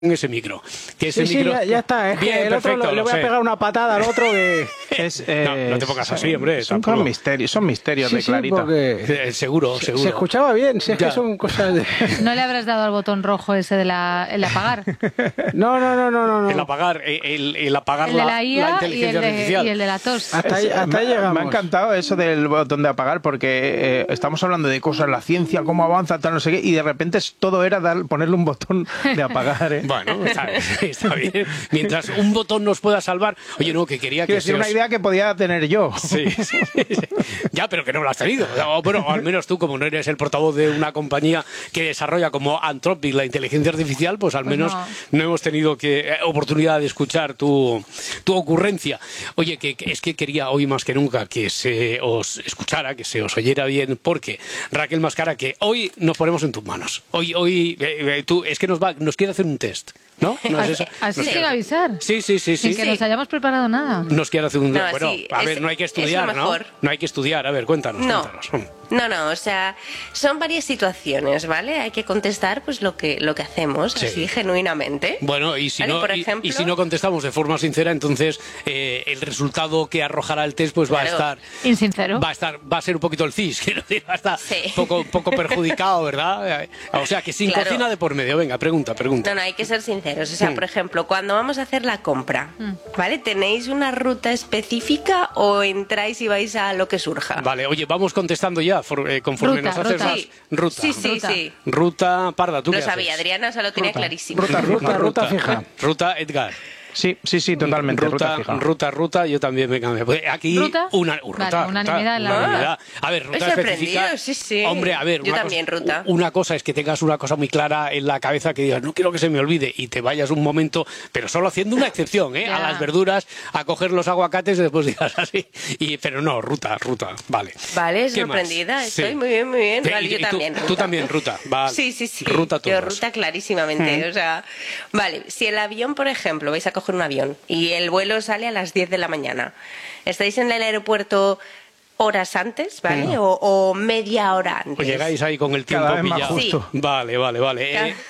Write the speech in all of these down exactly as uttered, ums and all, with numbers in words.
ese micro. Que ese sí, micro... sí, ya, ya está. Es Bien, que el perfecto, otro lo, le voy a sé. pegar una patada al otro que... Es, eh, no, no te pongas así, hombre. Son, son misterios, son misterios Sí, de sí, Clarita. porque Eh, Seguro, se, seguro. se escuchaba bien, si es Ya. que son cosas de... ¿No le habrás dado al botón rojo ese de la, el apagar? No, no, no, no, no. El no. apagar, el, el apagar El de la, la I A la y, el inteligencia de, artificial. y el de la tos. Hasta ahí, Es- hasta ahí me, llegamos. me ha encantado eso del botón de apagar porque eh, estamos hablando de cosas, la ciencia, cómo avanza, tal, no sé qué, y de repente es- todo era dar, ponerle un botón de apagar. ¿eh? Bueno, está, está bien. Mientras un botón nos pueda salvar. Oye, no, que quería Quiero que decir, se una os- idea que podía tener yo. Sí, sí, sí. Ya, pero que no lo has tenido. O, bueno, o al menos tú, como no eres el portavoz de una compañía que desarrolla como Anthropic la inteligencia artificial, pues al Pues menos no. no. hemos tenido que, eh, oportunidad de escuchar tu, tu ocurrencia. Oye, que, que es que quería hoy más que nunca que se os escuchara, que se os oyera bien, porque Raquel Mascara, que hoy nos ponemos en tus manos. Hoy, hoy, eh, eh, tú, es que nos va, nos quiere hacer un test, ¿no? ¿No es eso? Así Nos sin quiere- avisar. Sí, sí, sí, sí. Sin que nos hayamos preparado nada. Nos quiere hacer un... No, bueno, sí, a es- ver, no hay que es lo estudiar, ¿no? mejor. No hay que estudiar. A ver, cuéntanos, No, cuéntanos. no, no, o sea, son varias situaciones, ¿vale? Hay que contestar pues lo que, lo que hacemos, Sí. así genuinamente. Bueno, y si, Vale, no, por y- ejemplo- y, si no contestamos de forma sincera, entonces eh, el resultado que arrojará el test pues va Claro. a estar... Insincero. Va a estar, va a ser un poquito el cis, quiero decir, va a estar Sí. poco, poco perjudicado, ¿verdad? O sea, que sin Claro. cocina de por medio. Venga, pregunta, pregunta. No, no, hay que ser sinceros. O sea, Mm. por ejemplo, cuando vamos a hacer la compra, ¿vale? ¿Tenéis una ruta específica o entráis y vais a lo que surja? Vale, oye, vamos contestando ya for- eh, conforme Ruta, nos haces ruta. las... Sí. Ruta. Sí, sí, Ruta. sí. Ruta, Parda, ¿tú Lo qué sabía, haces? Adriana, o sea, lo tenía clarísimo. Ruta, ruta, ruta fija. Ruta, Edgar. Sí, sí, sí, totalmente. Ruta, Ruta, fija. ruta, ruta, yo también, venga, me voy. Aquí ¿Ruta? una Vale, ruta, unanimidad en la ruta, ruta. unanimidad. A ver, ruta Me he sorprendido, específica. sí, sí. Hombre, a ver, Yo una también, cosa, ruta. una cosa es que tengas una cosa muy clara en la cabeza que digas, no quiero que se me olvide y te vayas un momento, pero solo haciendo una excepción, ¿eh? Ya. A las verduras, a coger los aguacates y después digas así. Y, pero no, ruta, ruta, vale. Vale, ¿Qué más? sorprendida, Sí. estoy muy bien, muy bien. Sí, Vale, y- yo y tú- también. Tú ruta. también, ruta, vale. Sí, sí, sí. Ruta Yo todos. ruta clarísimamente. O sea, vale, si el avión, por ejemplo, vais a coger un avión y el vuelo sale a las diez de la mañana, ¿estáis en el aeropuerto horas antes, ¿vale? O, o media hora antes. Pues llegáis ahí con el tiempo Cada vez más pillado. justo. Vale, vale, vale. Eh,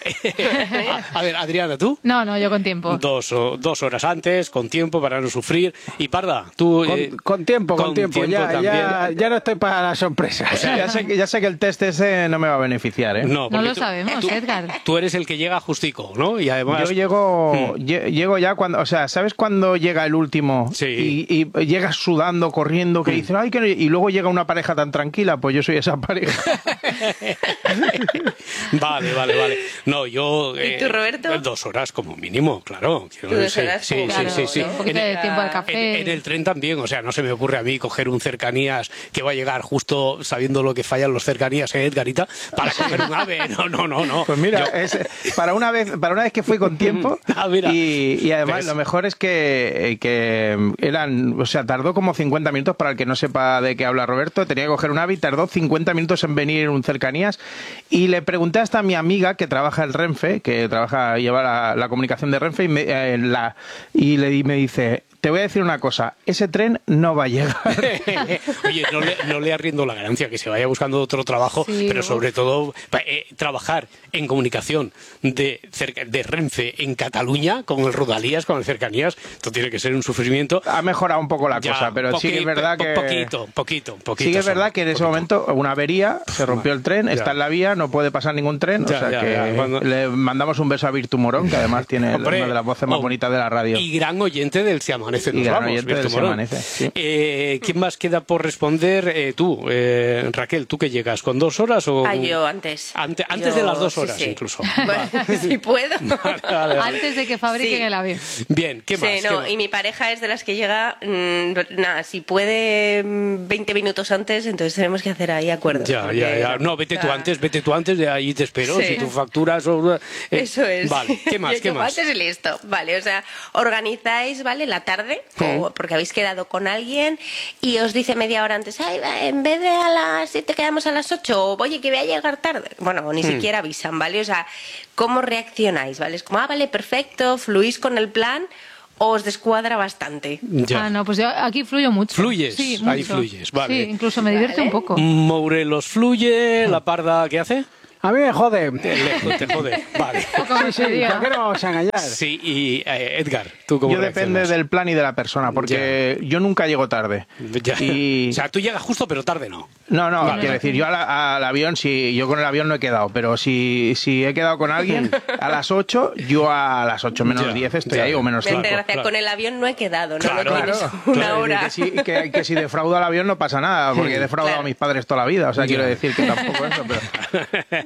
a, a ver, Adriana, ¿tú? No, no, yo con tiempo. Dos, o- dos horas antes, con tiempo para no sufrir. Y Parda, tú... Con, eh, con tiempo, con, tiempo. Ya, también. ya, ya no estoy para las sorpresas. O sea, ya sé, que- ya sé que el test ese no me va a beneficiar, ¿eh? No, No porque lo tú- sabemos, tú, Edgar. tú eres el que llega justico, ¿no? Y además... Yo llego, lle- llego ya cuando, o sea, ¿sabes cuando llega el último Sí. y, y llegas sudando, corriendo, que dices, ay, que no-", y luego llega una pareja tan tranquila? Pues yo soy esa pareja. Vale, vale, vale. No, yo... ¿Y tú, Roberto? Dos horas como mínimo, claro. Quiero Tú dos decir, horas sí, como sí, Claro, sí, sí. un poquito En de el- tiempo al café. En, en el tren también, o sea, no se me ocurre a mí coger un cercanías que va a llegar justo sabiendo lo que fallan los cercanías, ¿eh, Edgarita? Para coger un ave. No, no, no, no. Pues mira, Yo- es, para una vez, para una vez que fui con tiempo Ah, mira. y, y además ¿Ves? lo mejor es que, que eran, o sea, tardó como cincuenta minutos, para el que no sepa de qué habla Roberto, tenía que coger un ave y tardó cincuenta minutos en venir en un cercanías y le pregunté hasta a mi amiga que trabaja en Renfe, que trabaja, lleva la, la comunicación de Renfe y, me, eh, la, y le, y me dice, te voy a decir una cosa, ese tren no va a llegar. Oye, no le, no le arriendo la ganancia, que se vaya buscando otro trabajo, Sí, pero uf. sobre todo pa- eh, trabajar en comunicación de, cerca- de Renfe en Cataluña, con el Rodalías, con el Cercanías, esto tiene que ser un sufrimiento. Ha mejorado un poco la Ya, cosa, pero sí que es poqui- verdad po- que... Poquito, poquito, poquito. Sí que es solo, verdad que en ese poquito. momento una avería, se rompió el tren, Ya. está en la vía, no puede pasar ningún tren, Ya, o sea ya, que ya, cuando- le mandamos un beso a Virtu Morón, que además tiene Hombre, una de las voces más oh, bonitas de la radio. Y gran oyente del Se Amanece, Y nos gran vamos, oyente Virtu del Se Morón. Amanece, sí. Eh, ¿Quién más queda por responder? Eh, tú, eh, Raquel, ¿tú qué llegas? ¿Con dos horas o...? Ah, yo antes. Ante- antes Yo- de las dos sí, horas, sí. incluso. Bueno, si puedo. Vale, vale, vale. Antes de que fabriquen Sí. el avión. Bien, ¿qué más? Sí, ¿Qué no, más? y mi pareja es de las que llega, mm, nada, si puede mm, veinte minutos antes, entonces tenemos que hacer ahí acuerdos. Ya, porque, ya, ya. No, vete o tú sea, antes, vete tú antes, de ahí te espero. Sí. Si tú facturas o... eh, Eso es. Vale, ¿qué más? Yo ¿Qué llego más? antes y listo. Vale, o sea, organizáis, ¿vale? La tarde, o- porque habéis quedado con alguien y os dice media hora antes, ay, va, en vez de a las siete quedamos a las ocho, o oye, que voy a llegar tarde. Bueno, ni siquiera avisan, ¿vale? O sea, ¿cómo reaccionáis, ¿vale? Es como, ah, vale, perfecto, fluís con el plan, o os descuadra bastante. Ya. Ah, no, pues yo aquí fluyo mucho. Fluyes, Sí, ahí mucho. fluyes, vale. Sí, incluso me divierte Vale. un poco. Morelos fluye, la Parda, ¿qué hace? A mí me jode. Te, le- te jode. Vale. Sí, sí, ¿para qué nos vamos a engañar? Sí, y eh, Edgar, ¿tú cómo Yo depende reaccionas? del plan y de la persona, porque yo nunca llego tarde. Ya. Y... O sea, tú llegas justo, pero tarde no. No, no, Vale. quiero decir, yo al, al avión, si yo con el avión no he quedado, pero si, si he quedado con alguien a las ocho, yo a las ocho menos Ya, diez estoy ya. ahí o menos Vente, cinco. gracias. claro. Con el avión no he quedado, ¿no? Claro, no tienes claro, una Claro, hora. Que si, que, que si defraudo al avión no pasa nada, porque he defraudado Claro. a mis padres toda la vida. O sea, Ya. quiero decir que tampoco eso, pero...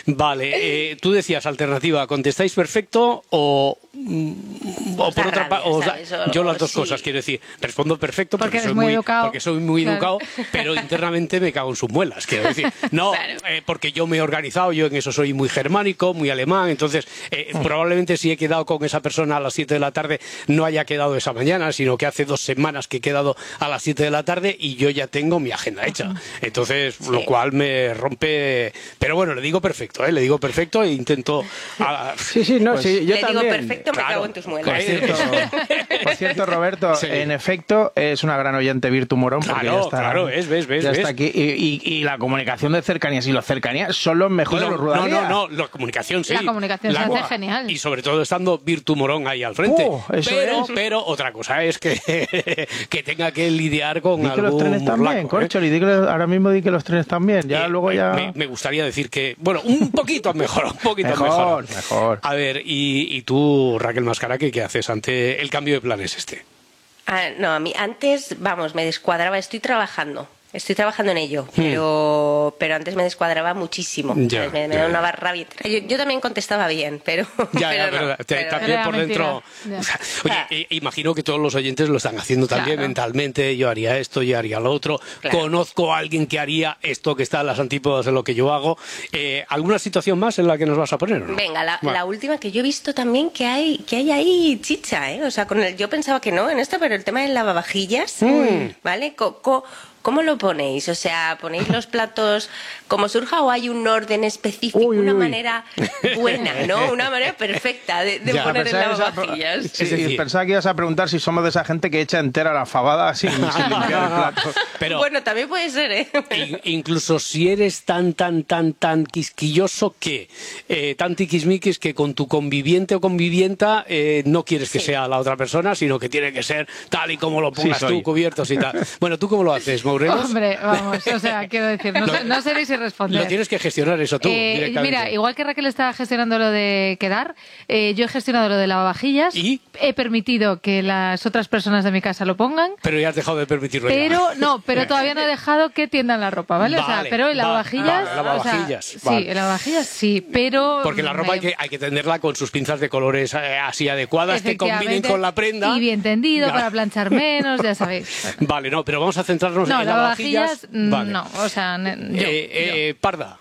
Vale, eh, tú decías alternativa, ¿contestáis perfecto o, mm, o por da otra rabia, parte? ¿sabes? O- Yo las o dos sí. cosas, quiero decir, respondo perfecto porque, Porque eres soy muy muy, educado. porque soy muy Claro. educado, pero internamente me cago en sus muelas, quiero decir. No, Claro. eh, porque yo me he organizado, yo en eso soy muy germánico, muy alemán, entonces eh, probablemente si he quedado con esa persona a las siete de la tarde no haya quedado esa mañana, sino que hace dos semanas que he quedado a las siete de la tarde y yo ya tengo mi agenda hecha. Entonces, lo cual me rompe... Pero bueno, le digo perfecto, ¿eh? Le digo perfecto e intento... ah, Sí, sí, no, sí, yo Le también. digo perfecto, me Claro. cago en tus Por muelas. cierto, por cierto, Roberto, Sí. en efecto, es una gran oyente Virtu Morón. Porque Claro, ya está, claro, ves, ves, ves, ya ves. está aquí. Y, y- y la comunicación de cercanías y los cercanías son los mejores No, de los no, Rudalía. no, no, la comunicación sí. La comunicación se hace genial. Y sobre todo estando Virtu Morón ahí al frente. Oh, eso pero, es. pero otra cosa es que, que tenga que lidiar con Di que algún los trenes también, morlaco, ¿eh? Corcholi, di que los- ahora mismo di que los trenes también. Ya Eh, luego me- ya... Me, me gustaría decir que, bueno, un poquito mejor, un poquito Mejor, mejor. mejor. A ver, y, y tú, Raquel Mascara, ¿qué, qué haces ante el cambio de planes este? Ah, no, a mí antes, vamos, me descuadraba, estoy trabajando. Estoy trabajando en ello, pero, pero antes me descuadraba muchísimo. Ya, ¿sabes? me, me ya, da una ya. barra bien. Yo, yo también contestaba bien, pero. Ya, pero ya, no, pero te- pero- también Era por dentro. mentira. O sea, Ya. oye, eh, imagino que todos los oyentes lo están haciendo también Claro. mentalmente. Yo haría esto, yo haría lo otro. Claro. Conozco a alguien que haría esto que está en las antípodas de lo que yo hago. Eh, ¿Alguna situación más en la que nos vas a poner? o no? Venga, la, Bueno. la última que yo he visto también que hay que hay ahí chicha, ¿eh? O sea, con el, yo pensaba que no en esto, pero el tema del lavavajillas, Mm. ¿vale? Co- co- ¿Cómo lo ponéis? O sea, ¿ponéis los platos como surja o hay un orden específico, Uy, uy, una uy. manera buena, ¿no? Una manera perfecta de, de Ya. poner el Pensaba que ibas a- lavavajillas. Sí, Es decir- pensaba que ibas a preguntar si somos de esa gente que echa entera la fabada sin, sin limpiar el plato. Pero Bueno, también puede ser, ¿eh? in- incluso si eres tan, tan, tan, tan quisquilloso que, eh, tan tiquismiquis que con tu conviviente o convivienta eh, no quieres que Sí. sea la otra persona, sino que tiene que ser tal y como lo pongas Sí, soy. tú, cubiertos y tal. Bueno, ¿tú cómo lo haces, Maurelos? Hombre, vamos, o sea, quiero decir, no, sé- no sabéis si responder. Lo tienes que gestionar eso tú, Eh, directamente. mira, igual que Raquel está gestionando lo de quedar, eh, yo he gestionado lo de lavavajillas. ¿Y? He permitido que las otras personas de mi casa lo pongan. Pero ya has dejado de permitirlo ya. Pero no, pero todavía no he dejado que tiendan la ropa, ¿vale? o sea, Vale, pero el vale, lavavajillas, vale, o sea, lavavajillas, sí, vale. el lavavajillas sí, pero Porque la ropa me- hay que, hay que tenderla con sus pinzas de colores eh, así adecuadas que combinen efectivamente, con la prenda. y bien tendido Ya. para planchar menos, ya sabéis. Vale, no, pero vamos a centrarnos No, en lavavajillas, lavavajillas. mm, Vale. no, o sea, ne- yo, Eh, eh, Parda.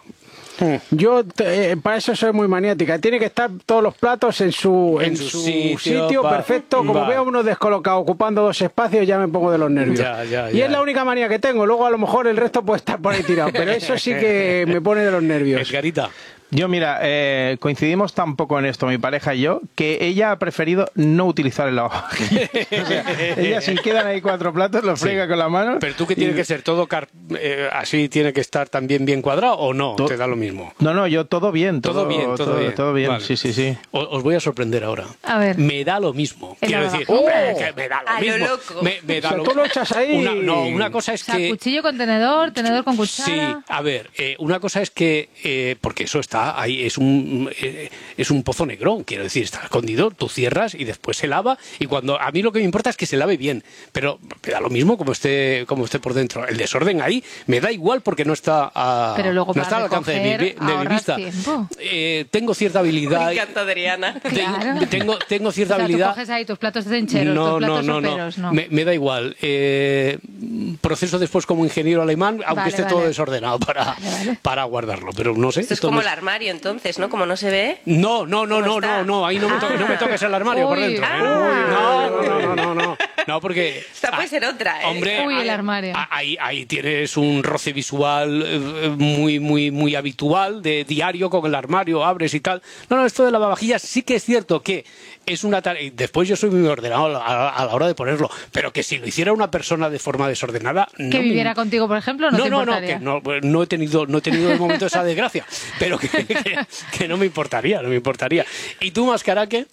Yo te- eh, para eso soy muy maniática. Tiene que estar todos los platos en su, En en su su sitio, sitio, va- perfecto. Como va. veo uno descolocado ocupando dos espacios, ya me pongo de los nervios. Ya, ya, y ya. es la única manía que tengo. Luego a lo mejor el resto puede estar por ahí tirado. Pero eso sí que me pone de los nervios. Edgarita. Yo, mira, eh, coincidimos tan poco en esto, mi pareja y yo, que ella ha preferido no utilizar el lavavajillas. O sea, ella, si quedan ahí cuatro platos, los friega con la mano. Pero tú que tiene que ser todo car- eh, así, tiene que estar también bien cuadrado o no, To- te da lo mismo. No, no, yo todo bien. Todo, Todo bien, todo, bien. Todo bien, Vale. sí, sí, sí. O- Os voy a sorprender ahora. A ver. Me da lo mismo. El Quiero lava- decir, ¡Oh! hombre, que me da lo A lo mismo. loco. Me, me da O sea, lo- tú lo echas ahí. Una, no, una cosa o es sea, que... cuchillo con tenedor, tenedor con Sí, cuchara. a ver, eh, una cosa es que, eh, porque eso está ahí, es un, eh, es un pozo negro, quiero decir, está escondido, tú cierras y después se lava, y cuando a mí lo que me importa es que se lave bien, pero me da lo mismo como esté, como esté por dentro. El desorden ahí me da igual porque no está, a, Pero luego no para está al alcance de mi, recoger, vi- de mi ahorras vista. tiempo. Eh, tengo cierta habilidad. Me encanta, Adriana. Tengo, Claro. tengo, tengo cierta O sea, tú habilidad. coges ahí tus platos de cencheros, No, tus no, platos no, no. soperos, no. Me, me da igual. Eh, proceso después como ingeniero alemán, aunque Vale, esté vale. todo desordenado para, Vale, vale. para guardarlo. Pero no sé. Esto es esto como me- el armario, entonces, ¿no? Como no se ve. No, no, no, ¿Cómo no, está? no, no, ahí no me, toques, no me toques el armario por Uy. dentro. ¿eh? Ah. No, no, no, no, no, no. No, porque... Esta puede ser otra, ¿eh? Hombre, Uy, el armario. Ahí, ahí tienes un roce visual eh, muy, muy, muy habitual, de diario con el armario, abres y tal. No, no, esto de lavavajillas sí que es cierto que es una tarea... Después yo soy muy ordenado a, a la hora de ponerlo, pero que si lo hiciera una persona de forma desordenada... Que no viviera me... contigo, por ejemplo, no, no te no, no, importaría. que no, no he tenido, no he tenido de momento esa desgracia, pero que, que, que no me importaría, no me importaría. ¿Y tú, Mascaraque?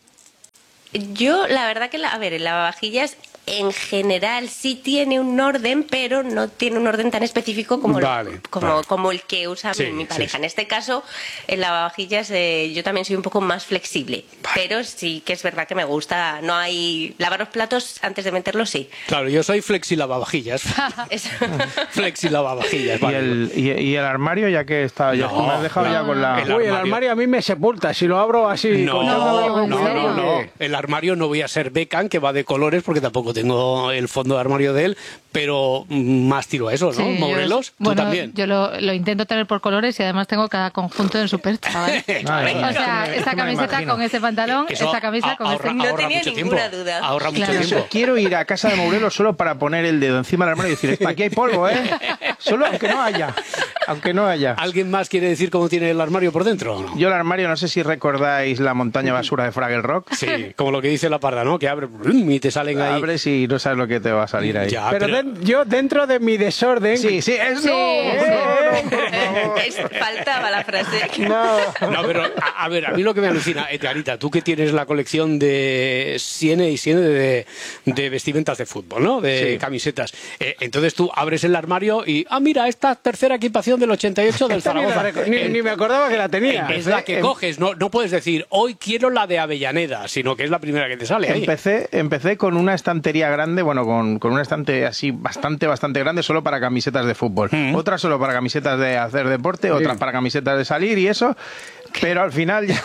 Yo, la verdad que, la, a ver, el lavavajillas en general sí tiene un orden, pero no tiene un orden tan específico como, Vale, el, como, vale. como el que usa Sí, mi, mi pareja. sí, sí. En este caso, el lavavajillas eh, yo también soy un poco más flexible, pero sí que es verdad que me gusta. No hay lavar los platos antes de meterlos, sí. Claro, yo soy flexi lavavajillas. Eso. Flexi lavavajillas, Y vale. el, y, y el armario, ya que está, ya No, me has dejado no. ya con la... El Uy, el armario. armario a mí me sepulta. Si lo abro así... No, con no, tanto no, con no, cuidado, no. que- El armario no voy a ser Beckham, que va de colores, porque tampoco tengo el fondo de armario de él, pero mm, más tiro a eso, ¿no? Sí, yo- Morelos, tú bueno, también. yo lo, lo intento tener por colores y además tengo cada conjunto en su percha, ¿vale? Madre mía, O sea, es que esta me camiseta imagino. con este pantalón, Eso esta camisa a- con ahorra, este... No ahorra tenía mucho ninguna tiempo. duda. Ahorra mucho Claro. tiempo. Quiero ir a casa de Morelos solo para poner el dedo encima del armario y decir, aquí hay polvo, ¿eh? Solo aunque no haya. Aunque no haya. ¿Alguien más quiere decir cómo tiene el armario por dentro o no? Yo el armario, no sé si recordáis la montaña basura de Fraggle Rock. Sí, como lo que dice la parda, ¿no? Que abre brum, y te salen ahí. Abres y no sabes lo que te va a salir ahí. Ya, Pero, pero- den- yo dentro de mi desorden... Sí, sí, es Sí, no, sí. no, no, por favor. Es- faltaba la frase. No. No, pero a, a ver, a mí lo que me alucina, Edgarita, tú que tienes la colección de Siene y Siene de, de vestimentas de fútbol, ¿no? De Sí. camisetas. Eh, entonces tú abres el armario y, ah, mira, esta tercera equipación del ochenta y ocho del Esta ni, la Zaragoza. reco- ni- Eh, ni me acordaba que la tenía. es la que Em- coges, no, no puedes decir, hoy quiero la de Avellaneda, sino que es la primera que te sale ahí. Empecé, empecé con una estantería grande, bueno, con, con una estante así bastante, bastante grande solo para camisetas de fútbol. Mm. Otra solo para camisetas de hacer deporte, otras para camisetas de salir y eso. Pero al final ya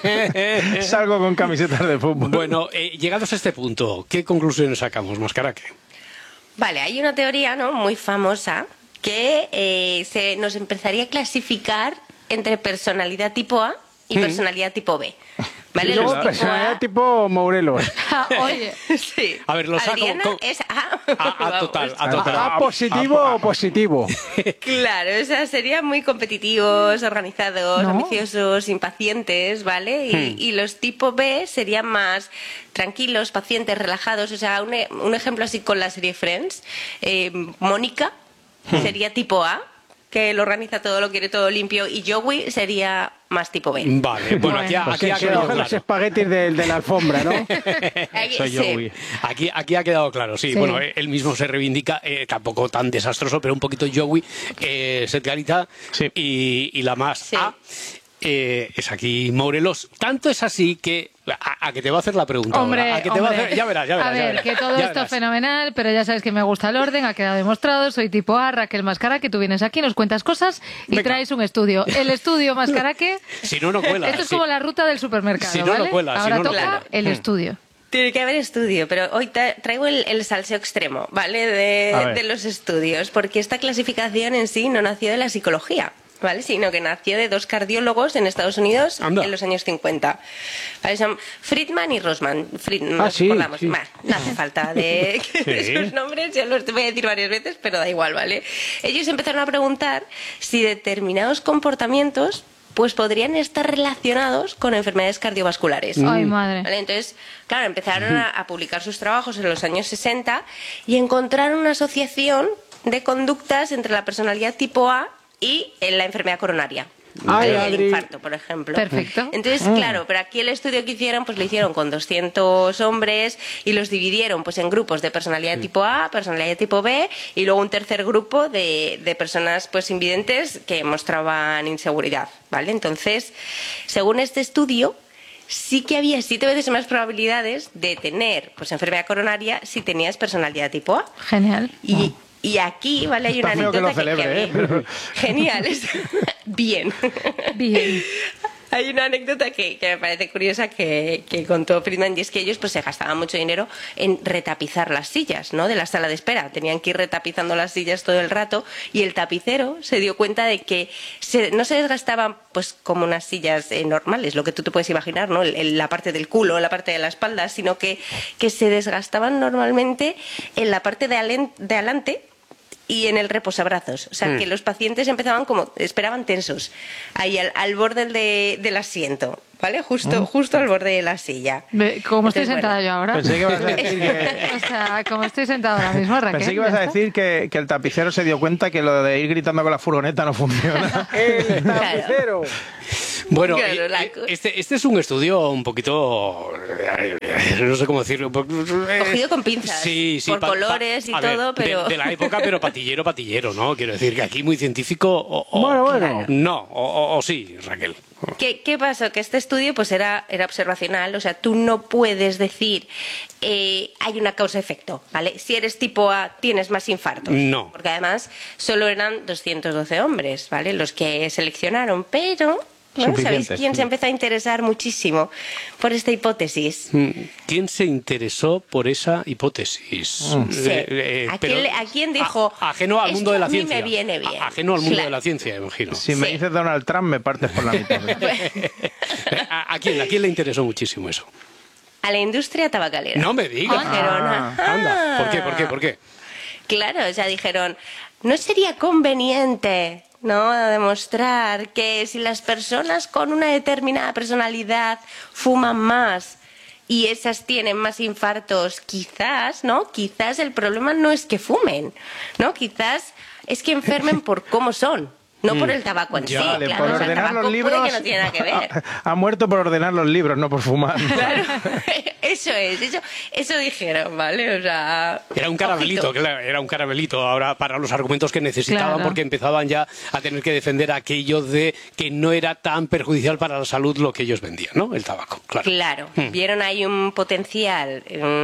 salgo con camisetas de fútbol. Bueno, eh, llegados a este punto, ¿qué conclusiones sacamos, Mascaraque? Vale, hay una teoría, ¿no?, muy famosa que eh, se nos empezaría a clasificar entre personalidad tipo A y personalidad tipo B. ¿Vale? Y luego Los tipo personalidad A- tipo Morelos. Ah, oye, Sí. A ver, lo saco Adriana con- es A. A- a Vamos. total, a total. ¿A positivo o positivo? Claro, o sea, serían muy competitivos, organizados, ¿No? ambiciosos, impacientes, ¿vale? Y, Hmm. y los tipo B serían más tranquilos, pacientes, relajados. O sea, un, e- un ejemplo así con la serie Friends. eh, Mónica Hmm. sería tipo A, que lo organiza todo, lo quiere todo limpio. Y Joey sería más tipo B. Vale, bueno, aquí, ha- Pues aquí que ha se quedado cogen los claro. espaguetis de, de la alfombra, ¿no? Aquí- Soy sí. yo, uy. Aquí, aquí ha quedado claro, sí. Sí. Bueno, eh, él mismo se reivindica, eh, tampoco tan desastroso, pero un poquito Joey, eh, es Edgarita Sí. y, y la más Sí. A eh, es aquí Morelos. Tanto es así que a, a que te va a hacer la pregunta. hombre, ahora. A que te va a hombre. hacer, ya verás, ya verás. A ya ver, verás. que todo Ya esto verás. fenomenal, pero ya sabes que me gusta el orden, ha quedado demostrado. Soy tipo A, Raquel Mascaraque, tú vienes aquí, nos cuentas cosas y Venga. traes un estudio. El estudio Mascaraque. Si no, no cuela. Esto es sí. como la ruta del supermercado, Si no, no ¿vale? cuela, si Ahora no, no toca cuela. el Hmm. estudio. Tiene que haber estudio, pero hoy tra- traigo el, el salseo extremo, ¿vale? A De, ver. de los estudios, porque esta clasificación en sí no nació de la psicología, ¿vale? Sino que nació de dos cardiólogos en Estados Unidos Anda. en los años cincuenta. ¿Vale? Son Friedman y Rosman. Fried- Ah, nos sí, acordamos. sí. Bah, no hace falta de, de Sí. sus nombres, yo los voy a decir varias veces, pero da igual, ¿vale? Ellos empezaron a preguntar si determinados comportamientos pues podrían estar relacionados con enfermedades cardiovasculares. Ay, madre. ¿Vale? Entonces, claro, empezaron a, a publicar sus trabajos en los años sesenta y encontraron una asociación de conductas entre la personalidad tipo A y en la enfermedad coronaria. Ay, ¿Vale? El Adri. infarto, por ejemplo. Perfecto. Entonces, claro, pero aquí el estudio que hicieron, pues lo hicieron con doscientos hombres y los dividieron pues en grupos de personalidad tipo A, personalidad tipo B y luego un tercer grupo de, de personas pues invidentes que mostraban inseguridad, ¿vale? Entonces, según este estudio, sí que había siete veces más probabilidades de tener pues enfermedad coronaria si tenías personalidad tipo A. Genial. Y, y aquí, ¿vale? Hay una Está feo que lo anécdota celebre, a mí- ¿eh? Pero- Genial, es... bien. Bien. Hay una anécdota que, que me parece curiosa que, que contó Friedman, y es que ellos pues se gastaban mucho dinero en retapizar las sillas, ¿no?, de la sala de espera. Tenían que ir retapizando las sillas todo el rato y el tapicero se dio cuenta de que se, no se desgastaban pues como unas sillas eh, normales, lo que tú te puedes imaginar, ¿no?, el, el, la parte del culo, la parte de la espalda, sino que, que se desgastaban normalmente en la parte de, alen, de adelante y en el reposabrazos. O sea, mm. que los pacientes empezaban como, esperaban tensos, ahí al, al borde de, del asiento, ¿vale? Justo, mm. justo al borde de la silla. Como estoy sentada bueno. yo ahora. Pensé que ibas a decir que... O sea, como estoy sentada ahora mismo, Raquel. Pensé que ibas a decir que, que el tapicero se dio cuenta que lo de ir gritando con la furgoneta no funciona. ¡El tapicero! Bueno, este, este es un estudio un poquito, no sé cómo decirlo. Cogido con pinzas, sí, sí, por pa, colores pa, y todo, ver, pero... De, de la época, pero patillero, patillero, ¿no? Quiero decir que aquí muy científico o... o bueno, bueno. No, o, o, o sí, Raquel. ¿Qué, ¿Qué pasó? Que este estudio pues era, era observacional, o sea, tú no puedes decir eh, hay una causa-efecto, ¿vale? Si eres tipo A, tienes más infartos. No. Porque además solo eran doscientos doce hombres, ¿vale?, los que seleccionaron, pero... ¿no? ¿Sabéis quién se empezó a interesar muchísimo por esta hipótesis? ¿Quién se interesó por esa hipótesis? Mm. Sí. Eh, eh, ¿A, quién, ¿A quién dijo? A, ajeno al mundo de la a mí ciencia. Me viene bien. A, ajeno al mundo claro. de la ciencia, imagino. Si sí. me dices Donald Trump, me partes por la mitad. ¿A, a, quién, ¿A quién le interesó muchísimo eso? A la industria tabacalera. No me digas. Ah. Ah. Anda. ¿Por qué? ¿Por qué? ¿Por qué? Claro, o sea, dijeron, ¿no sería conveniente, no, demostrar que si las personas con una determinada personalidad fuman más y esas tienen más infartos, quizás, ¿no? Quizás el problema no es que fumen, ¿no? Quizás es que enfermen por cómo son. No por el tabaco en ya, sí, vale, claro. por O sea, ordenar el tabaco los libros, puede que no tiene nada que ver. Ha muerto por ordenar los libros, no por fumar. Claro, eso es, eso, eso dijeron, ¿vale? O sea... Era un caramelito, claro, era un caramelito ahora para los argumentos que necesitaban, claro, porque empezaban ya a tener que defender aquello de que no era tan perjudicial para la salud lo que ellos vendían, ¿no? El tabaco, claro. Claro, hmm. vieron ahí un potencial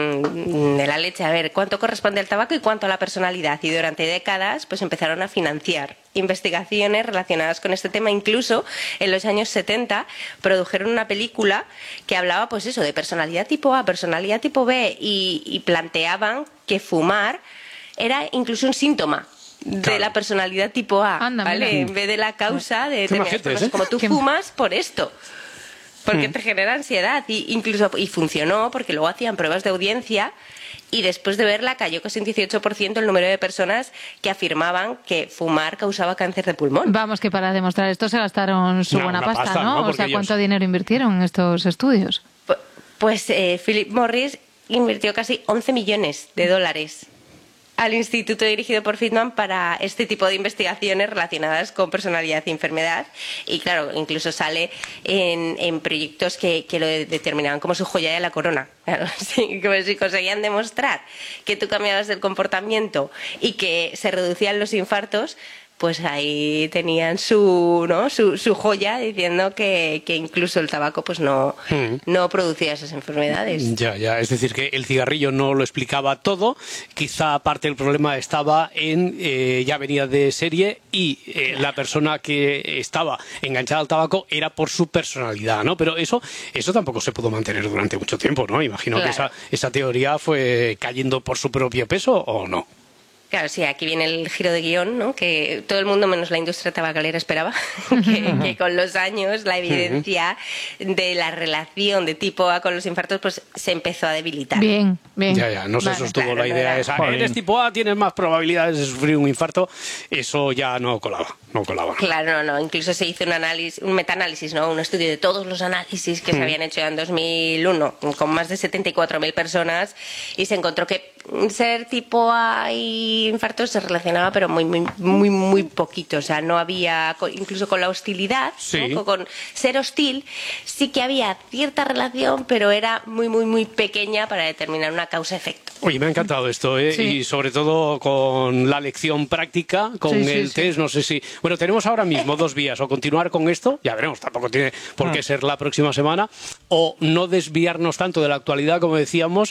um, de la leche, a ver, cuánto corresponde al tabaco y cuánto a la personalidad, y durante décadas pues empezaron a financiar investigaciones relacionadas con este tema. Incluso en los años setenta produjeron una película que hablaba pues eso de personalidad tipo A, personalidad tipo B, y, y planteaban que fumar era incluso un síntoma de claro. la personalidad tipo A. Anda, ¿vale? Mira. En vez de la causa de gente, cosas, ¿eh? como tú ¿Qué? fumas por esto. Porque hmm. te genera ansiedad, y incluso y funcionó porque luego hacían pruebas de audiencia y después de verla cayó casi un dieciocho por ciento el número de personas que afirmaban que fumar causaba cáncer de pulmón. Vamos, que para demostrar esto se gastaron su no, buena pasta, pasta, ¿no? ¿no? O sea, ellos... ¿cuánto dinero invirtieron en estos estudios? Pues eh, Philip Morris invirtió casi once millones de dólares al instituto dirigido por Friedman para este tipo de investigaciones relacionadas con personalidad y enfermedad, y claro, incluso sale en, en proyectos que, que lo determinaban como su joya de la corona. Claro, sí, como si conseguían demostrar que tú cambiabas el comportamiento y que se reducían los infartos, pues ahí tenían su, ¿no? su, su joya, diciendo que, que incluso el tabaco pues no, mm. no producía esas enfermedades. Ya, ya, es decir, que el cigarrillo no lo explicaba todo, quizá parte del problema estaba en, eh, ya venía de serie, y eh, la persona que estaba enganchada al tabaco era por su personalidad, ¿no? Pero eso, eso tampoco se pudo mantener durante mucho tiempo, ¿no? Imagino claro. que esa, esa teoría fue cayendo por su propio peso, ¿o no? Claro, sí, aquí viene el giro de guión, ¿no? Que todo el mundo menos la industria tabacalera esperaba, que, que con los años la evidencia de la relación de tipo A con los infartos pues se empezó a debilitar. Bien, bien. Ya, ya, no se vale. sostuvo claro, la idea claro. esa. Eres tipo A, tienes más probabilidades de sufrir un infarto. Eso ya no colaba, no colaba. Claro, no, no. Incluso se hizo un análisis, un metaanálisis, ¿no? Un estudio de todos los análisis que mm. se habían hecho en dos mil uno con más de setenta y cuatro mil personas, y se encontró que ser tipo A y infartos se relacionaba, pero muy, muy, muy, muy poquito. O sea, no había, incluso con la hostilidad, sí. ¿no? con ser hostil, sí que había cierta relación, pero era muy, muy, muy pequeña para determinar una causa-efecto. Oye, me ha encantado esto, ¿eh? Sí. Y sobre todo con la lección práctica, con sí, sí, el sí. test, no sé si... Bueno, tenemos ahora mismo dos vías, o continuar con esto, ya veremos, tampoco tiene por qué ser la próxima semana, o no desviarnos tanto de la actualidad, como decíamos,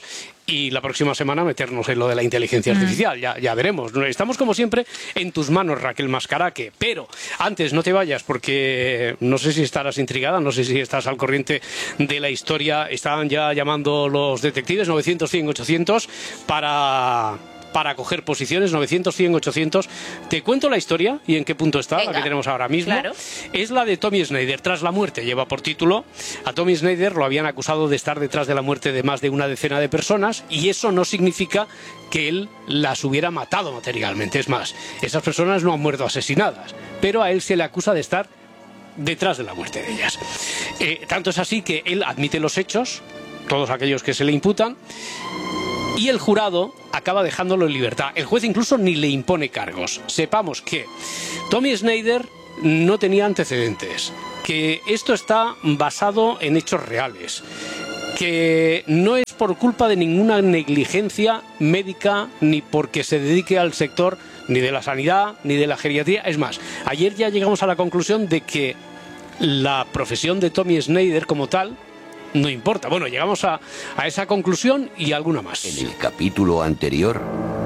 y la próxima semana meternos en lo de la inteligencia artificial. Ya, ya veremos. Estamos, como siempre, en tus manos, Raquel Mascaraque. Pero antes, no te vayas, porque no sé si estarás intrigada, no sé si estás al corriente de la historia. Están ya llamando los detectives novecientos, cien, ochocientos para... para coger posiciones, novecientos, cien, ochocientos. Te cuento la historia y en qué punto está. Venga, la que tenemos ahora mismo. claro. Es la de Tommy Snyder. Tras la muerte, lleva por título. A Tommy Snyder lo habían acusado de estar detrás de la muerte de más de una decena de personas, y eso no significa que él las hubiera matado materialmente. Es más, esas personas no han muerto asesinadas, pero a él se le acusa de estar detrás de la muerte de ellas. Eh, tanto es así que él admite los hechos, todos aquellos que se le imputan, y el jurado acaba dejándolo en libertad. El juez incluso ni le impone cargos. Sepamos que Tommy Snyder no tenía antecedentes, que esto está basado en hechos reales, que no es por culpa de ninguna negligencia médica ni porque se dedique al sector ni de la sanidad ni de la geriatría. Es más, ayer ya llegamos a la conclusión de que la profesión de Tommy Snyder como tal no importa. Bueno, llegamos a, a esa conclusión y alguna más. En el capítulo anterior...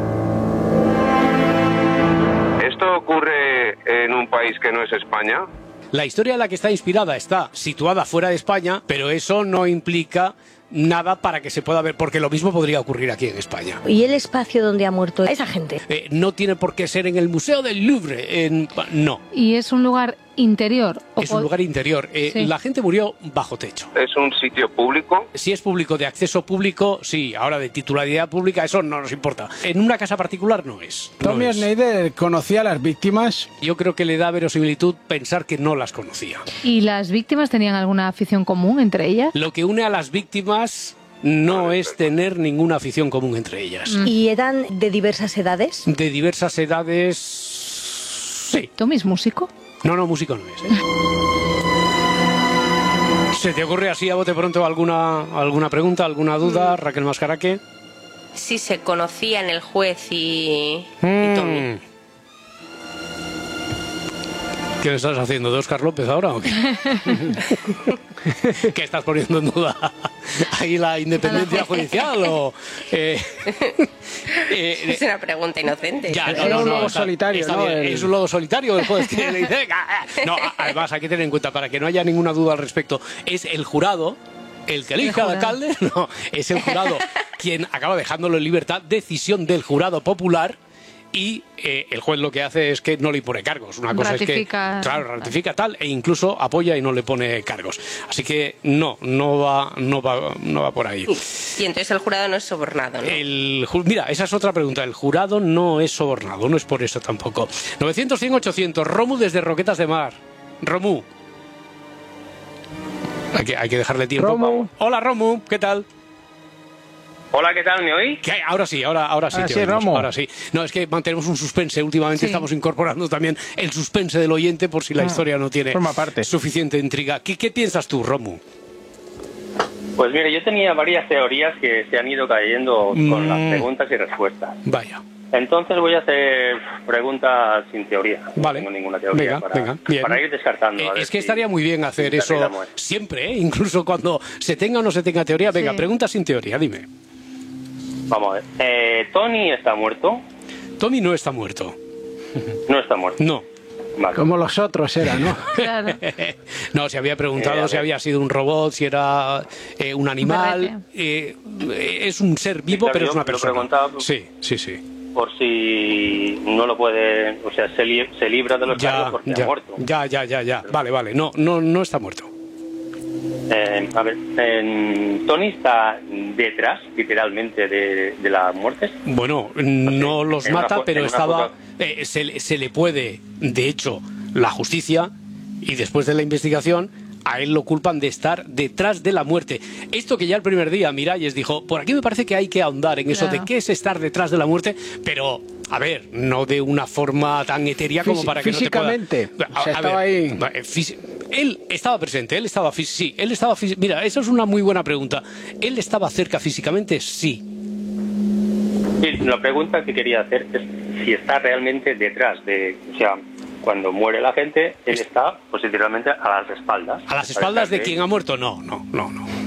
¿Esto ocurre en un país que no es España? La historia en la que está inspirada está situada fuera de España, pero eso no implica nada para que se pueda ver, porque lo mismo podría ocurrir aquí en España. ¿Y el espacio donde ha muerto esa gente? Eh, no tiene por qué ser en el Museo del Louvre, en... no. ¿Y es un lugar interior? ¿O Es un lugar interior. Eh, Sí. La gente murió bajo techo. ¿Es un sitio público? Si es público, de acceso público, sí. Ahora, de titularidad pública, eso no nos importa. En una casa particular no es. no Tommy es. Snyder conocía a las víctimas. Yo creo que le da verosimilitud pensar que no las conocía. ¿Y las víctimas tenían alguna afición común entre ellas? Lo que une a las víctimas no es tener ninguna afición común entre ellas. ¿Y eran de diversas edades? De diversas edades... sí. ¿Tommy es músico? No, no, músico no es, ¿eh? ¿Se te ocurre así a bote pronto alguna, alguna pregunta, alguna duda, Raquel Mascaraque? Sí, se conocían el juez y, y Mm. Tommy. ¿Qué le estás haciendo, de Óscar López ahora o qué? ¿Qué estás poniendo en duda? ¿Ahí la independencia judicial o...? Eh, eh, Es una pregunta inocente. Ya, no, Era no, un no, lobo o sea, solitario, está ¿no? bien, El- Es un lobo solitario el juez que le dice... No, además hay que tener en cuenta, para que no haya ninguna duda al respecto, es el jurado el que elige al alcalde, no, es el jurado quien acaba dejándolo en libertad, decisión del jurado popular. Y eh, el juez lo que hace es que no le impone cargos. Una cosa Ratifica. es que, claro, ratifica tal e incluso apoya y no le pone cargos. Así que no, no va, no va, no va por ahí. Y entonces el jurado no es sobornado, ¿no? El, ju- mira, esa es otra pregunta. El jurado no es sobornado, no es por eso tampoco. novecientos, cien, ochocientos. Romu desde Roquetas de Mar. Romu. Hay que, hay que dejarle tiempo. Romu. Hola, Romu, ¿qué tal? Hola, ¿qué tal? ¿Me oís? ¿Qué hay? Ahora sí, ahora, ahora sí. Ah, te sí, oímos, Romu. ahora sí. No, es que mantenemos un suspense. Últimamente Sí. estamos incorporando también el suspense del oyente por si la historia no tiene forma parte. suficiente intriga. ¿Qué, qué piensas tú, Romu? Pues mire, yo tenía varias teorías que se han ido cayendo con Mm. las preguntas y respuestas. Vaya. Entonces voy a hacer preguntas sin teoría. Vale. No tengo ninguna teoría Venga, para, venga, bien. para ir descartando. Eh, a ver es que si- estaría muy bien hacer si eso acertamos. siempre, ¿eh? Incluso cuando se tenga o no se tenga teoría. Venga, Sí. pregunta sin teoría, dime. Vamos a ver. Eh, ¿Tony está muerto? Tommy no está muerto. No está muerto. No. Vale. Como los otros era, ¿no? Claro. No, se había preguntado Eh, a si ver. había sido un robot, si era eh, un animal. Berrete. Eh, eh, es un ser vivo, claro, pero es yo una lo persona. preguntaba- Sí, sí, sí. Por si no lo puede... O sea, se, li- se libra de los Ya, cargos porque ya, ha muerto. ya, ya, ya, ya. Vale, vale. No, no, no está muerto. Eh, a ver, eh, ¿Tony está detrás, literalmente, de, de las muertes? Bueno, no los en una mata, fo- pero en una estaba. foto- eh, se, le- se le puede, de hecho, la justicia y después de la investigación, a él lo culpan de estar detrás de la muerte. Esto que ya el primer día Miralles dijo, por aquí me parece que hay que ahondar en eso Claro. de qué es estar detrás de la muerte, pero. A ver, no de una forma tan etérea como Fisi- para que físicamente. no te pueda... O sea, estaba ahí. va, eh, fisi- Él estaba presente, él estaba fí- sí, él estaba fí- Mira, eso es una muy buena pregunta. ¿Él estaba cerca físicamente? Sí. Y la pregunta que quería hacer es si está realmente detrás de... O sea, cuando muere la gente, él está, pues literalmente, a las espaldas. ¿A las espaldas de quien ha muerto? No, no, no, no.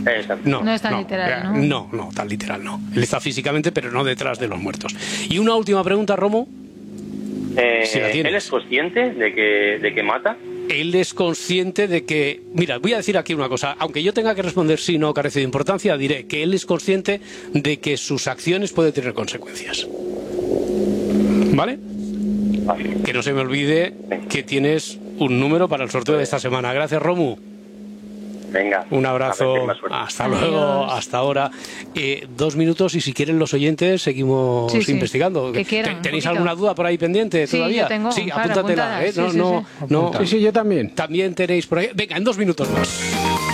Exacto. No, No es tan literal, ¿no? No, no, tan literal no. Él está físicamente, pero no detrás de los muertos. Y una última pregunta, Romo. Eh, Si la tienes. ¿Él es consciente de que, de que mata? Él es consciente de que... Mira, voy a decir aquí una cosa. Aunque yo tenga que responder sí, no, carece de importancia, diré que él es consciente de que sus acciones pueden tener consecuencias. ¿Vale? Vale. Que no se me olvide que tienes un número para el sorteo de esta semana. Gracias, Romu. Venga. Un abrazo. A ver, más suerte. Hasta Adiós. luego. Hasta ahora. Eh, dos minutos y si quieren los oyentes seguimos Sí, sí. investigando. Que quieran, ¿Ten- ¿Tenéis un poquito. alguna duda por ahí pendiente Sí, todavía? yo tengo sí, un par apúntatela. apuntadas. ¿eh? No, Sí, sí, no, sí. no. Sí, sí, yo también. También tenéis por ahí. Venga, en dos minutos más.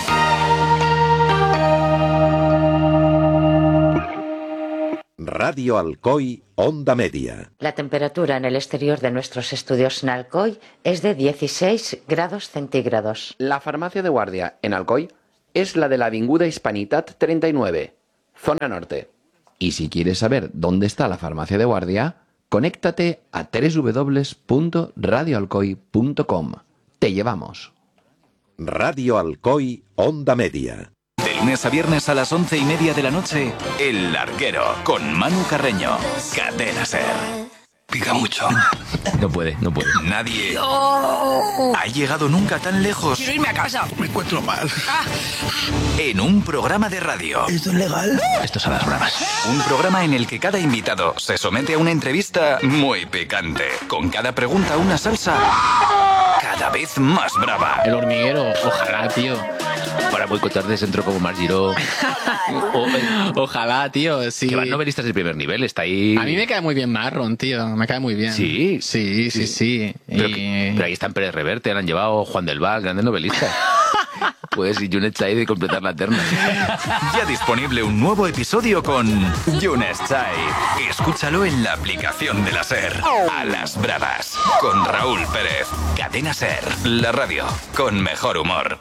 Radio Alcoy, Onda Media. La temperatura en el exterior de nuestros estudios en Alcoy es de dieciséis grados centígrados. La farmacia de guardia en Alcoy es la de la Avinguda Hispanitat treinta y nueve, zona norte. Y si quieres saber dónde está la farmacia de guardia, conéctate a doble u doble u doble u punto radio alcoy punto com. Te llevamos. Radio Alcoy, Onda Media. De lunes a viernes a las once y media de la noche, El Larguero, con Manu Carreño. Cadena Ser. Pica mucho. No puede, no puede. Nadie ha llegado nunca tan lejos. Quiero irme a casa. Me encuentro mal. En un programa de radio. ¿Esto es legal? Esto son las bravas. Un programa en el que cada invitado se somete a una entrevista muy picante. Con cada pregunta una salsa cada vez más brava. El hormiguero, ojalá, tío. Para boicotar de centro como Margiró. O, ojalá, tío, sí. Que van novelistas de primer nivel, está ahí. A mí me cae muy bien Marron, tío. Me cae muy bien. Sí. Sí, sí, sí. Pero, Y- que- pero ahí están Pérez Reverte, han llevado Juan del Val, grandes novelistas. Pues y Junet Chai de completar la terna. Ya disponible un nuevo episodio con Yunes Chai. Escúchalo en la aplicación de la SER. A las bravas. Con Raúl Pérez. Cadena SER. La radio con mejor humor.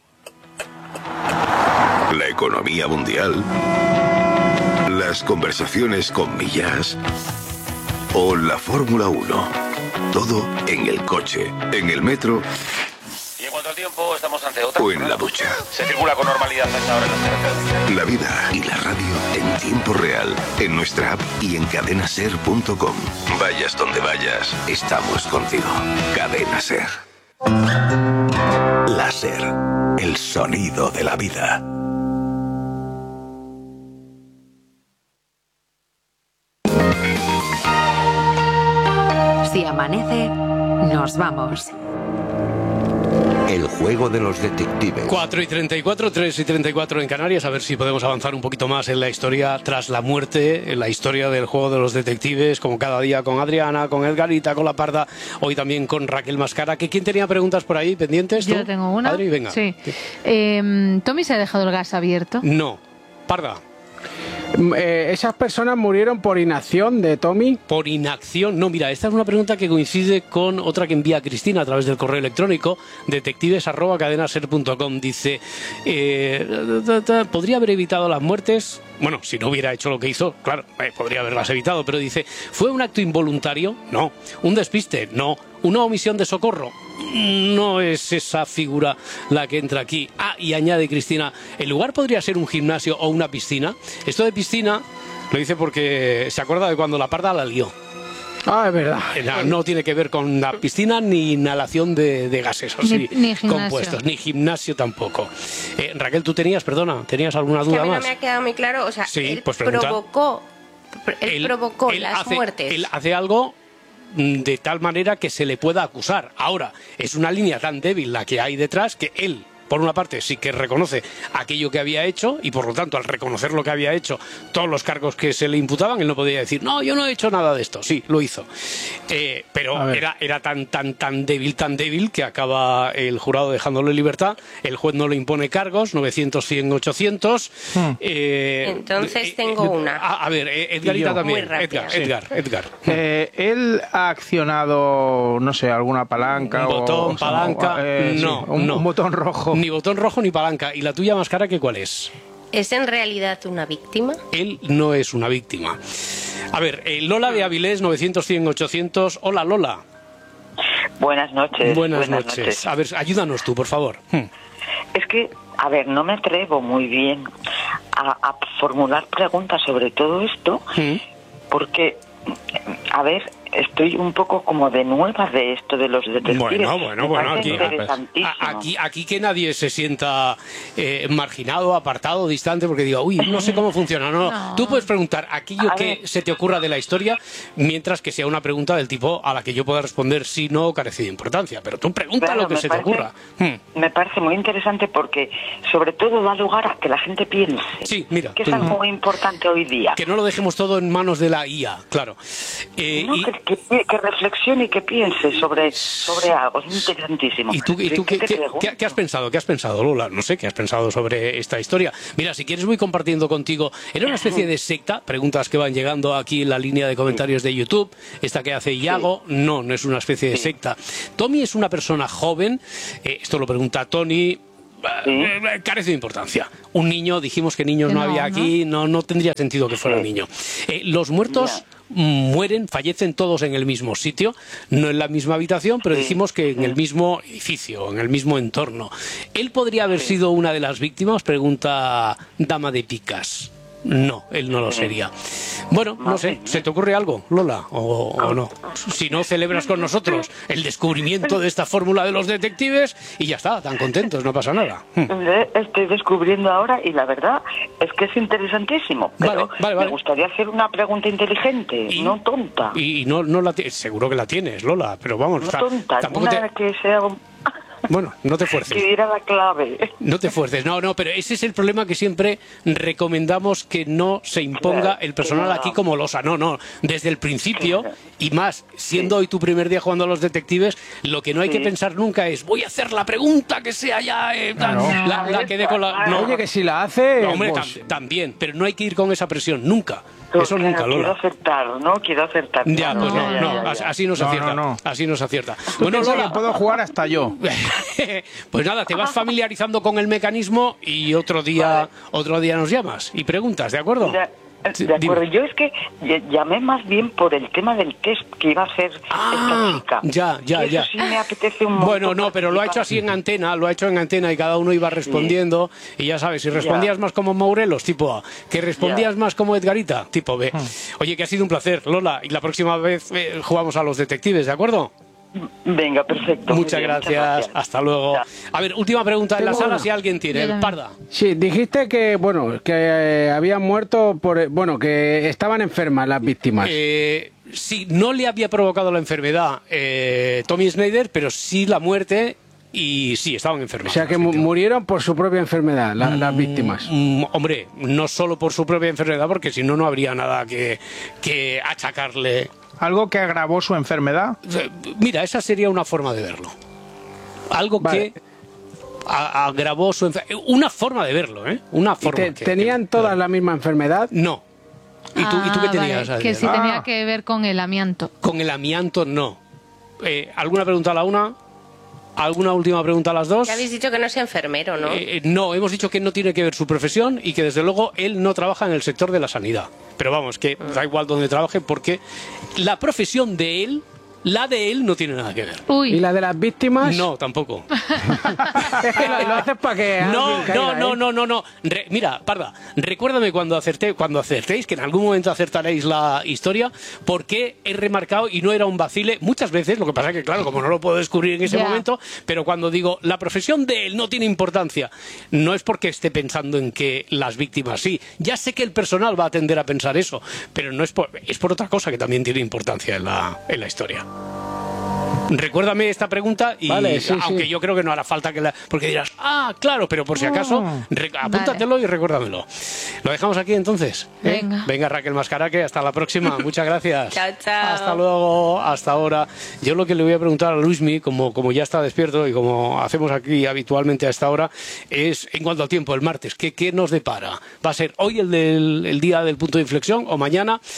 La economía mundial, las conversaciones con millas o la Fórmula uno. Todo en el coche, en el metro Y en cuanto al tiempo, estamos ante otra. o en la ducha. Se circula con normalidad a esta hora en las carreteras. La vida y la radio en tiempo real, en nuestra app y en cadena ser punto com. Vayas donde vayas, estamos contigo. Cadena Ser. La Ser, el sonido de la vida. Si amanece, nos vamos. El juego de los detectives. cuatro y treinta y cuatro, tres y treinta y cuatro en Canarias, a ver si podemos avanzar un poquito más en la historia tras la muerte, en la historia del juego de los detectives, como cada día con Adriana, con Edgarita, con La Parda, hoy también con Raquel Mascara. ¿Que ¿Quién tenía preguntas por ahí pendientes? ¿Tú? Yo tengo una. Adri, venga. Sí. Eh, ¿Tommy se ha dejado el gas abierto? No. Parda. Eh, esas personas murieron por inacción de Tommy. Por inacción. No, mira, esta es una pregunta que coincide con otra que envía Cristina a través del correo electrónico, detectives arroba cadenaser punto com. Dice, eh, ta, ta, ¿podría haber evitado las muertes? Bueno, si no hubiera hecho lo que hizo, claro, eh, podría haberlas evitado, pero dice, ¿fue un acto involuntario? No. ¿Un despiste? No. ¿Una omisión de socorro? No es esa figura la que entra aquí. Ah, y añade Cristina, ¿el lugar podría ser un gimnasio o una piscina? Esto de piscina lo dice porque se acuerda de cuando La Parda la lió. Ah, es verdad. No, no tiene que ver con la piscina ni inhalación de, de gases así, Ni- ni gimnasio. compuestos, ni gimnasio tampoco. Eh, Raquel, tú tenías, perdona, ¿tenías alguna Que a duda mí no más? me ha quedado muy claro. O sea, Sí, él pues pregunta. provocó, él, provocó él las hace- muertes. Él hace algo mm, de tal manera que se le pueda acusar. Ahora, es una línea tan débil la que hay detrás que él, por una parte, sí que reconoce aquello que había hecho y, por lo tanto, al reconocer lo que había hecho, todos los cargos que se le imputaban, él no podía decir, no, yo no he hecho nada de esto. Sí, lo hizo. Eh, pero era, era tan, tan, tan débil, tan débil que acaba el jurado dejándolo en libertad. El juez no le impone cargos, novecientos, cien, ochocientos. Eh, Entonces eh, tengo eh, una. A, a ver, eh, Edgarita Yo. también. Muy rápida. Edgar, Sí. Edgar, Edgar. Eh, él ha accionado, no sé, alguna palanca Un o botón, o sea, palanca, eh, sí, no, un, no. un botón rojo. Ni botón rojo ni palanca. ¿Y la tuya más cara que cuál es? ¿Es en realidad una víctima? Él no es una víctima. A ver, eh, Lola de Avilés, novecientos, cien, ochocientos. Hola, Lola. Buenas noches. Buenas, buenas noches. noches. A ver, ayúdanos tú, por favor. Hmm. Es que, a ver, no me atrevo muy bien a, a formular preguntas sobre todo esto, ¿sí? Porque, a ver, estoy un poco como de nueva de esto de los detectives. Bueno, bueno, me bueno, parece aquí, interesantísimo. aquí, aquí que nadie se sienta eh, marginado, apartado, distante, porque diga, uy, no sé cómo funciona. No, no. Tú puedes preguntar aquello A que ver. se te ocurra de la historia, mientras que sea una pregunta del tipo a la que yo pueda responder sí, no, o carece de importancia. Pero tú pregunta Claro, lo que me se parece- te ocurra. Hmm. Me parece muy interesante porque, sobre todo, da lugar a que la gente piense. Sí, mira. Que es tú- algo muy importante hoy día. Que no lo dejemos todo en manos de la I A, claro. Eh, No, y, que, que, que reflexione y que piense sobre, sobre algo. Es interesantísimo. ¿Y tú, y tú ¿Qué, qué, qué te qué- pregunto? qué- qué has pensado? ¿Qué has pensado, Lola? No sé, ¿qué has pensado sobre esta historia? Mira, si quieres voy compartiendo contigo. ¿Era una especie de secta? Preguntas que van llegando aquí en la línea de comentarios de YouTube. Esta que hace Iago, no, no es una especie de secta. Tommy es una persona joven, eh, esto lo pregunta Tony. eh, Carece de importancia. Un niño, dijimos que niños Que no, no, había ¿no? aquí, no, no tendría sentido que fuera niño. Eh, los muertos mueren, fallecen todos en el mismo sitio, no en la misma habitación, pero dijimos que en el mismo edificio, en el mismo entorno. ¿Él podría haber sido una de las víctimas? Pregunta Dama de Picas. No, él no lo sería. Bueno, no sé, ¿se te ocurre algo, Lola? ¿O, o no? Si no, celebras con nosotros el descubrimiento de esta fórmula de los detectives y ya está, tan contentos, no pasa nada. Le estoy descubriendo ahora y la verdad es que es interesantísimo. Pero Vale, vale, vale. me gustaría hacer una pregunta inteligente, no tonta. Y, y no, no la ti- seguro que la tienes, Lola, pero vamos, No o sea, tonta, tampoco una te... que sea un- Bueno, no te fuerces. que diera la clave. No te fuerces, no, no, pero ese es el problema que siempre recomendamos, que no se imponga Claro, el personal claro. aquí como losa. No, no, desde el principio, y más, siendo hoy tu primer día jugando a los detectives, lo que no hay Sí. que pensar nunca es voy a hacer la pregunta que sea ya, eh, tal, Claro. la, la que dé con la... No, Oye, que si la hace, no, hombre, pues- tam- también, pero no hay que ir con esa presión, nunca. Eso Claro, nunca, quiero Lola. acertar, ¿no? Quiero acertar. Ya, pues no, ya, no, ya, as- ya. así no se No, acierta. no, no. Así no se acierta. Tú Bueno, piensas Lola, que puedo jugar hasta yo. pues nada, te vas familiarizando con el mecanismo y otro día, otro día nos llamas y preguntas, ¿de acuerdo? Ya, Sí, de dime. acuerdo, yo es que ll- llamé más bien por el tema del test que iba a hacer esta chica. Ya, ya, Y eso ya. sí me apetece un montón. Bueno, no, pero lo ha hecho así en antena, lo ha hecho en antena y cada uno iba respondiendo y ya sabes, si respondías Ya. más como Mourelos, tipo A, que respondías más como Edgarita, tipo B. Oye, que ha sido un placer, Lola, y la próxima vez eh, jugamos a los detectives, ¿de acuerdo? Venga, perfecto. muy Muchas bien, gracias. muchas gracias. Hasta luego. A ver, última pregunta en la Tengo sala, una. si alguien tiene. Yo El también. Parda. Sí, dijiste que, bueno, que eh, habían muerto por, bueno, que estaban enfermas las víctimas. Eh, sí, no le había provocado la enfermedad eh, Tommy Snyder, pero sí la muerte y sí, estaban O enfermas. sea, que mu- murieron por su propia enfermedad, la- las víctimas. Mm, hombre, no solo por su propia enfermedad, porque si no, no habría nada que, que achacarle. ¿Algo que agravó su enfermedad? Eh, Mira, esa sería una forma de verlo. Algo Vale. que a- agravó su enfermedad. Una forma de verlo, ¿eh? Una ¿Y forma. te- que- ¿Tenían todas la misma enfermedad? No. ¿Y tú, ¿y tú qué Ah, tenías? vale, que Adrián? si tenía que ver con el amianto. Con el amianto, no. Eh, ¿Alguna pregunta a la una? ¿Alguna última pregunta a las dos? Ya habéis dicho que no sea enfermero, ¿no? Eh, eh, no, hemos dicho que no tiene que ver su profesión y que desde luego él no trabaja en el sector de la sanidad. Pero vamos, que da igual donde trabaje porque la profesión de él, la de él no tiene nada que ver. ¿Y la de las víctimas? No, tampoco. Es que lo, lo haces para que No, alguien caiga, no, no, ¿eh? no, no, no. Re- mira, Parda, recuérdame cuando acerté, cuando acertéis, que en algún momento acertaréis la historia, porque he remarcado, y no era un vacile, muchas veces, lo que pasa es que, claro, como no lo puedo descubrir en ese Ya. momento, pero cuando digo, la profesión de él no tiene importancia, no es porque esté pensando en que las víctimas sí. Ya sé que el personal va a tender a pensar eso, pero no es por, es por otra cosa que también tiene importancia en la, en la historia. Recuérdame esta pregunta y Vale, sí, aunque sí. yo creo que no hará falta que la... Porque dirás, ah, claro, pero por si acaso, Ah. re- apúntatelo y recuérdamelo. ¿Lo dejamos aquí entonces? ¿Eh? Venga. Venga, Raquel Mascaraque, hasta la próxima. Muchas gracias. Chao, chao. Hasta luego, hasta ahora. Yo lo que le voy a preguntar a Luismi, como, como ya está despierto y como hacemos aquí habitualmente a esta hora, es en cuanto al tiempo, el martes, ¿qué, qué nos depara? ¿Va a ser hoy el, del, el día del punto de inflexión o mañana?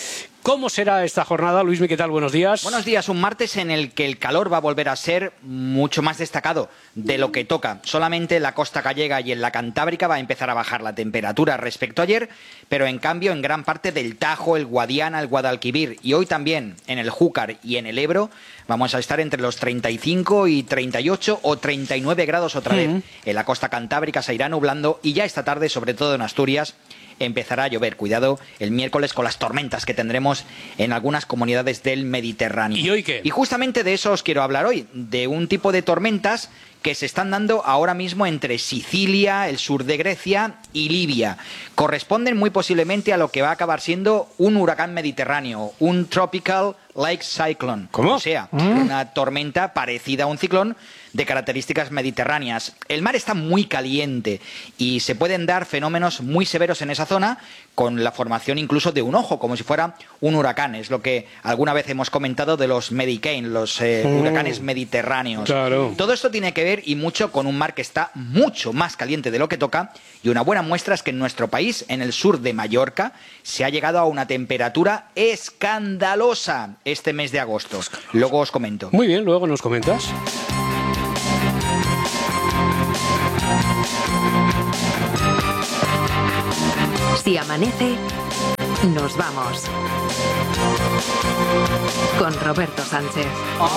¿Cómo será esta jornada? Luismi, ¿qué tal? Buenos días. Buenos días, un martes en el que el calor va a volver a ser mucho más destacado de lo que toca. Solamente en la costa gallega y en la cantábrica va a empezar a bajar la temperatura respecto a ayer, pero en cambio en gran parte del Tajo, el Guadiana, el Guadalquivir y hoy también en el Júcar y en el Ebro vamos a estar entre los treinta y cinco y treinta y ocho o treinta y nueve grados otra vez. En la costa cantábrica se irá nublando y ya esta tarde, sobre todo en Asturias, empezará a llover. Cuidado el miércoles con las tormentas que tendremos en algunas comunidades del Mediterráneo. ¿Y hoy qué? Y justamente de eso os quiero hablar hoy, de un tipo de tormentas que se están dando ahora mismo entre Sicilia, el sur de Grecia y Libia. Corresponden muy posiblemente a lo que va a acabar siendo un huracán mediterráneo, un tropical like cyclone. ¿Cómo? O sea, una tormenta parecida a un ciclón de características mediterráneas. El mar está muy caliente y se pueden dar fenómenos muy severos en esa zona con la formación incluso de un ojo, como si fuera un huracán. Es lo que alguna vez hemos comentado de los Medicane, los eh, mm. huracanes mediterráneos. Claro. Todo esto tiene que ver y mucho con un mar que está mucho más caliente de lo que toca, y una buena muestra es que en nuestro país, en el sur de Mallorca, se ha llegado a una temperatura escandalosa este mes de agosto. Luego os comento. Muy bien, luego nos comentas. Si amanece, nos vamos. Con Roberto Sánchez.